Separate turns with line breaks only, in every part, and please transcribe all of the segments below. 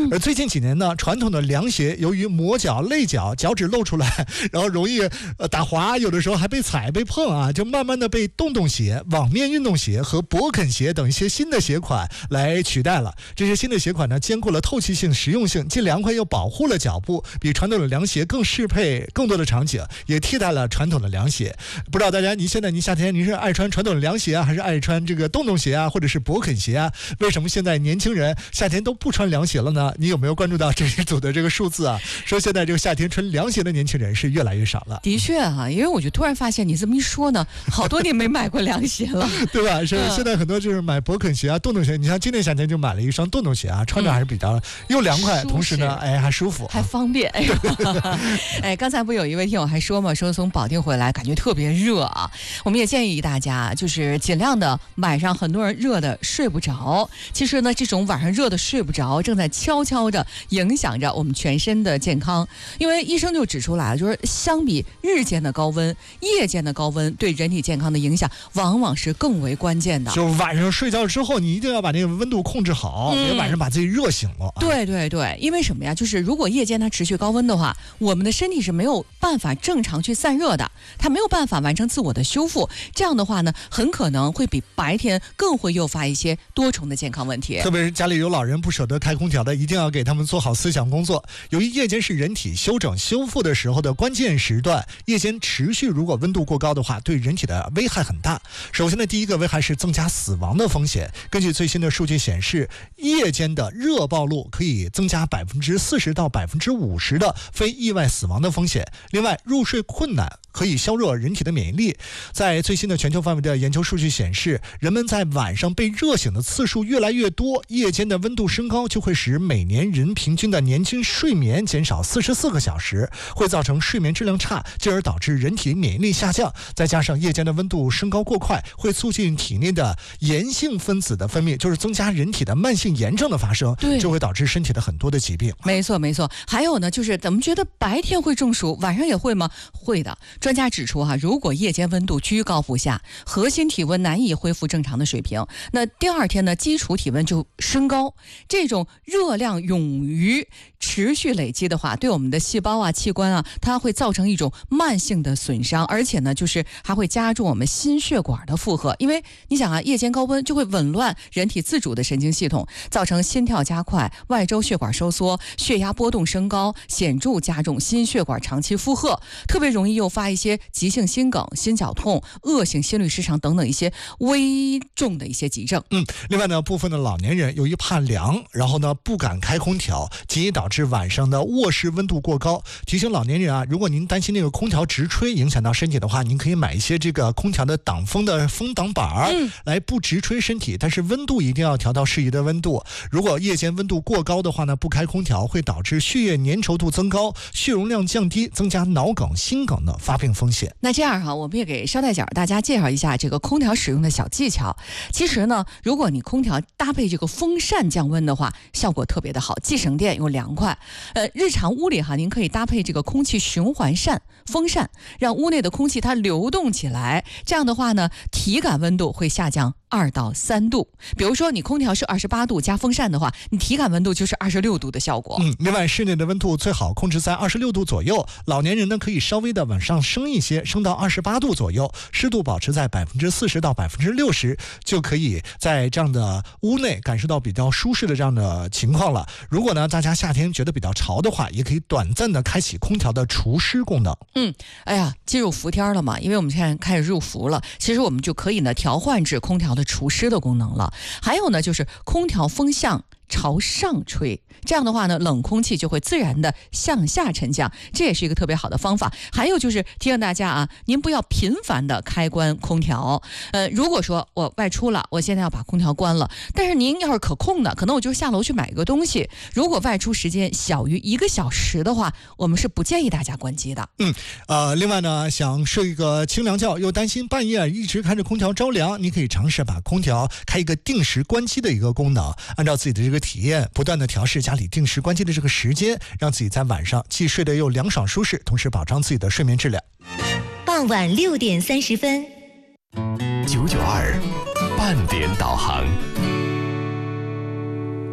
而最近几年呢，传统的凉鞋由于磨脚累脚，脚趾露出来，然后容易打滑，有的时候还被踩被碰啊，就慢慢的被洞洞鞋、网面运动鞋和勃肯鞋等一些新的鞋款来取代了。这些新的鞋款呢，兼顾了透气性、实用性，既凉快又保护了脚部，比传统的凉鞋更适配更多的场景，也替代了传统的凉鞋。不知道大家，您夏天您是爱穿传统的凉鞋啊，还是爱穿这个洞洞鞋啊，或者是勃肯鞋啊？为什么现在年轻人夏天都不穿凉鞋了呢？你有没有关注到这一组的这个数字啊？说现在这个夏天穿凉鞋的年轻人是越来越少了。
的确啊，因为我就突然发现你这么一说呢，好多年没买过凉鞋了，
对吧？是现在很多就是买勃肯鞋啊、洞洞鞋。你像今年夏天就买了一双洞洞鞋啊，穿着还是比较又凉快，同时呢，还舒服，
还方便。刚才不有一位听友还说嘛，说从保定回来感觉特别热啊。我们也建议大家就是尽量的晚上很多人热的睡不着，其实呢，这种晚上热的睡不着，正在悄悄的影响着我们全身的健康。因为医生就指出来了，就是相比日间的高温，夜间的高温对人体健康的影响往往是更为关键的。
就晚上睡觉之后，你一定要把那个温度控制好，别晚上把自己热醒了。
对对对，因为什么呀？就是如果夜间它持续高温的话，我们的身体是没有办法正常去散热的，它没有办法完成自我的修复。这样的话呢，很可能会比白天更会诱发一些多重的健康问题。
特别是家里有老人不舍得开空调的，一定要给他们做好思想工作。由于夜间是人体休整修复的时候的关键时段，夜间持续如果温度过高的话，对人体的危害很大。首先的第一个危害是增加死亡的风险。根据最新的数据显示，夜间的热暴露可以增加40%到50%的非意外死亡的风险。另外，入睡困难可以削弱人体的免疫力。在最新的全球范围的研究数据显示，人们在晚上被热醒的次数越来越多，夜间的温度升高就会使每年人平均的年均睡眠减少44个小时，会造成睡眠质量差，进而导致人体免疫力下降。再加上夜间的温度升高过快，会促进体内的炎性分子的分泌，就是增加人体的慢性炎症的发生，就会导致身体的很多的疾病。
没错没错。还有呢，就是咱们觉得白天会中暑，晚上也会吗？会的。专家指出如果夜间温度居高不下，核心体温难以恢复正常的水平，那第二天呢，基础体温就升高，这种热量冗余持续累积的话，对我们的细胞啊、器官啊，它会造成一种慢性的损伤，而且呢，就是还会加重我们心血管的负荷。因为你想夜间高温就会紊乱人体自主的神经系统，造成心跳加快、外周血管收缩、血压波动升高，显著加重心血管长期负荷，特别容易诱发一些急性心梗、心绞痛、恶性心律失常等等一些危重的一些急症。
另外呢，部分的老年人由于怕凉，然后呢不敢开空调，进而导致晚上的卧室温度过高。提醒老年人啊，如果您担心那个空调直吹影响到身体的话，您可以买一些这个空调的挡风的风挡板来不直吹身体，但是温度一定要调到适宜的温度。如果夜间温度过高的话呢，不开空调会导致血液粘稠度增高，血容量降低，增加脑梗、心梗的发病风险。
那这样我们也给捎带脚大家介绍一下这个空调使用的小技巧。其实呢，如果你空调搭配这个风扇降温的话，效果特别的好，既省电又凉快。日常屋里您可以搭配这个空气循环扇、风扇，让屋内的空气它流动起来，这样的话呢，体感温度会下降2到3度。比如说你空调是28度加风扇的话，你体感温度就是26度的效果。
另外室内的温度最好控制在26度左右，老年人呢可以稍微的往上升一些，升到28度左右，湿度保持在40%到60%，就可以在这样的屋内感受到比较舒适的这样的情况了。如果呢大家夏天觉得比较潮的话，也可以短暂的开启空调的除湿功能。
进入伏天了嘛，因为我们现在开始入伏了，其实我们就可以呢调换至空调的除湿的功能了。还有呢，就是空调风向朝上吹，这样的话呢，冷空气就会自然的向下沉降，这也是一个特别好的方法。还有就是提醒大家您不要频繁的开关空调。如果说我外出了，我现在要把空调关了，但是您要是可控的，可能我就下楼去买个东西，如果外出时间小于1个小时的话，我们是不建议大家关机的。
另外呢，想睡一个清凉觉，又担心半夜一直开着空调着凉，你可以尝试把空调开一个定时关机的一个功能，按照自己的这个体验，不断的调试家里定时关机的这个时间，让自己在晚上既睡得又凉爽舒适，同时保障自己的睡眠质量。
傍晚6点30分
992半点导航。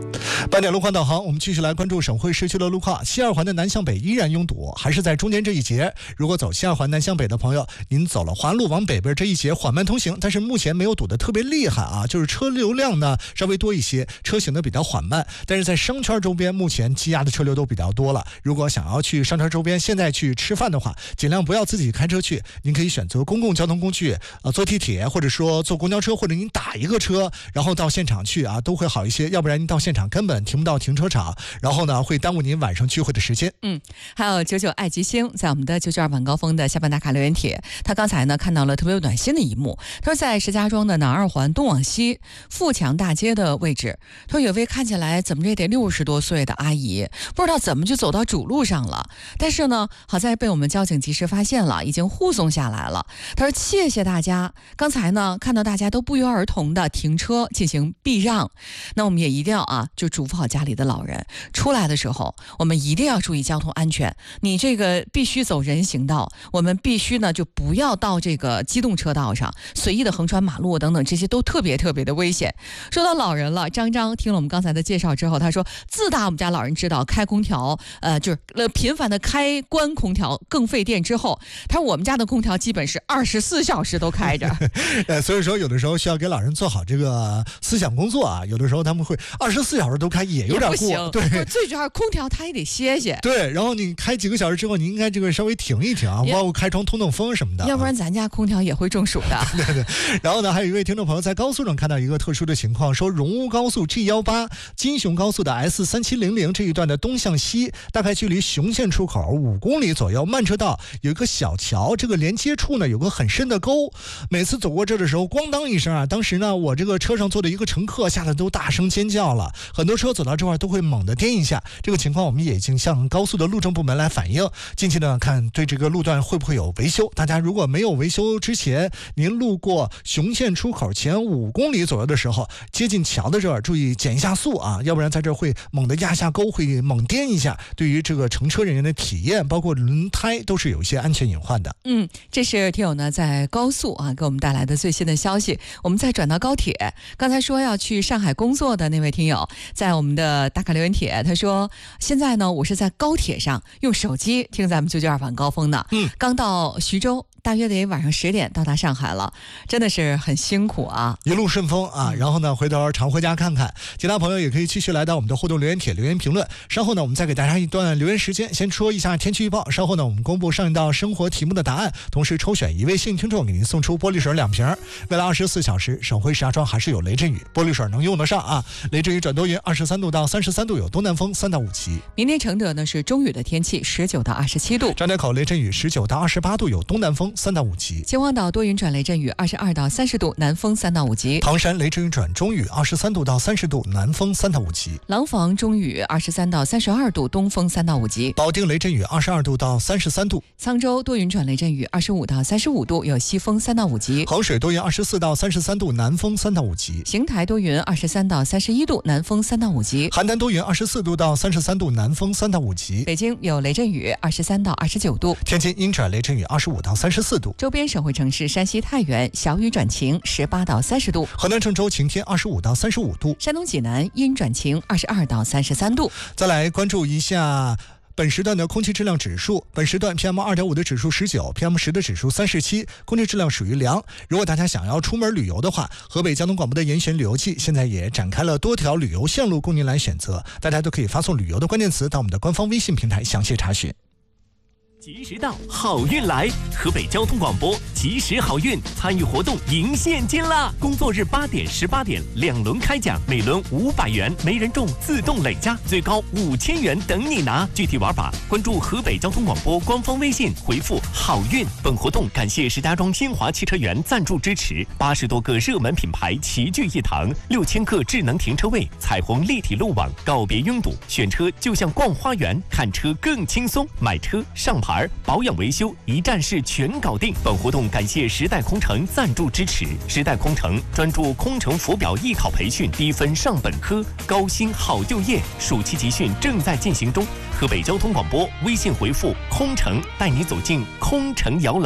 8点路况导航，我们继续来关注省会市区的路况。西二环的南向北依然拥堵，还是在中间这一节。如果走西二环南向北的朋友，您走了华路往北边这一节缓慢通行，但是目前没有堵得特别厉害啊，就是车流量呢稍微多一些，车行的比较缓慢。但是在商圈周边，目前积压的车流都比较多了。如果想要去商圈周边现在去吃饭的话，尽量不要自己开车去，您可以选择公共交通工具，坐地铁或者说坐公交车，或者您打一个车，然后到现场去啊，都会好一些。要不然您到现场根本停不到停车场，然后呢会耽误您晚上聚会的时间。
还有99爱吉星在我们的992晚高峰的下班打卡留言帖，他刚才呢看到了特别暖心的一幕。他说在石家庄的南二环东往西富强大街的位置，他说有位看起来怎么也得60多岁的阿姨，不知道怎么就走到主路上了，但是呢好在被我们交警及时发现了，已经护送下来了。他说谢谢大家，刚才呢看到大家都不约而同的停车进行避让，那我们也一定要就嘱咐好家里的老人，出来的时候我们一定要注意交通安全。你这个必须走人行道，我们必须呢就不要到这个机动车道上随意的横穿马路等等，这些都特别的危险。说到老人了，张听了我们刚才的介绍之后，他说自打我们家老人知道开空调就是频繁的开关空调更费电之后，他说我们家的空调基本是24小时都开着。
所以说有的时候需要给老人做好这个思想工作啊，有的时候他们会24小时都开，也有点过。对，
最主要是空调它也得歇歇。
对，然后你开几个小时之后，你应该这个稍微停一停啊，包括开窗通风什么的，
要不然咱家空调也会中暑的。
对。然后呢，还有一位听众朋友在高速上看到一个特殊的情况，说荣乌高速 G18、金雄高速的 S3700这一段的东向西，大概距离雄县出口5公里左右，慢车道有一个小桥，这个连接处呢有个很深的沟。每次走过这的时候，咣当一声啊，当时呢我这个车上坐的一个乘客吓得都大声尖叫了。很多车走到这块都会猛地颠一下，这个情况我们也已经向高速的路政部门来反映，近期呢看对这个路段会不会有维修。大家如果没有维修之前，您路过雄县出口前5公里左右的时候，接近桥的这儿注意减一下速啊，要不然在这会猛地压下沟，会猛颠一下，对于这个乘车人员的体验包括轮胎都是有一些安全隐患的。
这是听友呢在高速给我们带来的最新的消息。我们再转到高铁，刚才说要去上海工作的那位听友在我们的打卡留言帖，他说现在呢我是在高铁上用手机听咱们992晚高峰的，刚到徐州，大约得晚上10点到达上海了，真的是很辛苦啊，
一路顺风啊。然后呢回头常回家看看，其他朋友也可以继续来到我们的互动留言帖留言评论。稍后呢我们再给大家一段留言时间，先说一下天气预报，稍后呢我们公布上一道生活题目的答案，同时抽选一位幸运听众给您送出玻璃水2瓶。未来24小时省会石家庄还是有雷阵雨，玻璃水能用得上啊。雷阵雨转多云，23度到33度，有东南风3到5级。
明天承德呢是中雨的天气，19到27度。
张家口雷阵雨19到28度，有东南风3到5级。
秦皇岛多云转雷阵雨22到30度，南风3到5级。
唐山雷阵雨转中雨23度到30度，南风3到5级。
廊坊中雨23到32度，东风3到5级。
保定雷阵雨22度到33度。
沧州多云转雷阵雨25到35度，有西风3到5级。
衡水多云24到33度，南风3到5级。
邢台多云23到31度，南风3到5级。
邯郸多云24度到33度，南风3到5级。
北京有雷阵雨23到29度。
天津阴转雷阵雨25到34度。
周边省会城市山西太原小雨转晴18到30度。
河南郑州晴天25到35度。
山东济南阴转晴22到33度。
再来关注一下本时段的空气质量指数，本时段 PM2.5 的指数19， PM10 的指数37，空气质量属于良。如果大家想要出门旅游的话，河北交通广播的严选旅游季现在也展开了多条旅游线路供您来选择，大家都可以发送旅游的关键词到我们的官方微信平台详细查询。
及时到，好运来！河北交通广播及时好运参与活动赢现金啦！工作日8点、18点2轮开奖，每轮500元，没人中自动累加，最高5000元等你拿。具体玩法关注河北交通广播官方微信，回复好运。本活动感谢石家庄新华汽车园赞助支持，80多个热门品牌齐聚一堂，6000个智能停车位，彩虹立体路网，告别拥堵，选车就像逛花园，看车更轻松，买车上牌。保养维修一站式全搞定。本活动感谢时代空乘赞助支持。时代空乘专注空乘浮表艺考培训，低分上本科，高薪好就业。暑期集训正在进行中。河北交通广播微信回复空乘，带你走进空乘摇篮。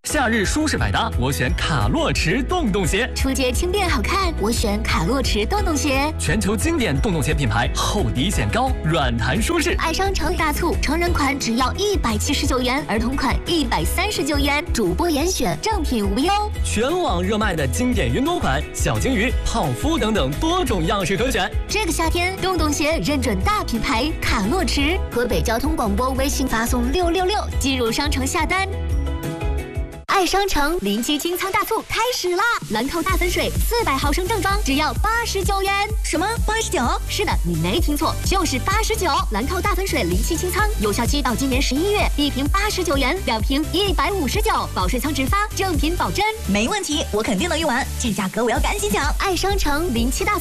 夏日舒适百搭，我选卡洛驰洞洞鞋。
出街轻便好看，我选卡洛驰洞洞鞋。
全球经典洞洞鞋品牌，厚底显高，软弹舒适。
爱商城大促，成人款只要179元，儿童款139元，主播严选，正品无忧。
全网热卖的经典云朵款、小金鱼、泡芙等等多种样式可选。
这个夏天，洞洞鞋认准大品牌卡洛驰。河北交通广播微信发送666进入商城下单。爱商城临期清仓大促开始啦！兰蔻大粉水400毫升正装只要89元。
什么89？
是的，你没听错，就是89。兰蔻大粉水临期清仓，有效期到今年11月，1瓶89元，2瓶159，保水仓直发，正品保真。
没问题，我肯定能用完，这价格我要赶紧抢！
爱商城临期大促。